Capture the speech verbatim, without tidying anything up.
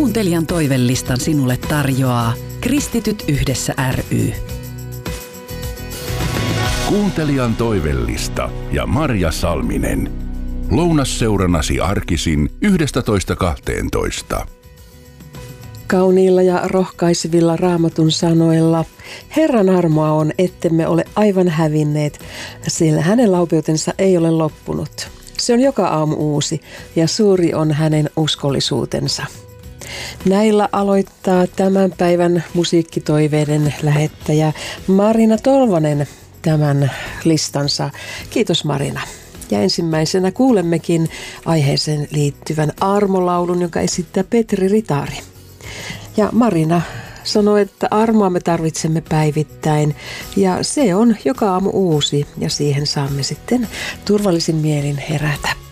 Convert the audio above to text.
Kuuntelijan toivelistan sinulle tarjoaa Kristityt yhdessä ry. Kuuntelijan toivellista ja Marja Salminen. Lounasseurannasi arkisin yhdestätoista kahteentoista. Kauniilla ja rohkaisevilla Raamatun sanoilla Herran armoa on, ettemme ole aivan hävinneet, sillä hänen laupeutensa ei ole loppunut. Se on joka aamu uusi ja suuri on hänen uskollisuutensa. Näillä aloittaa tämän päivän musiikkitoiveiden lähettäjä Marina Tolvanen tämän listansa. Kiitos Marina. Ja ensimmäisenä kuulemmekin aiheeseen liittyvän armolaulun, jonka esittää Petri Ritari. Ja Marina sanoi, että armoa me tarvitsemme päivittäin ja se on joka aamu uusi ja siihen saamme sitten turvallisin mielin herätä.